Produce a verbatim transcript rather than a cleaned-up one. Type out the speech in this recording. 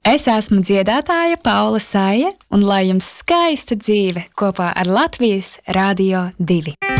Es esmu dziedātāja Paula Saija, un lai jums skaista dzīve kopā ar Latvijas Rādio divi.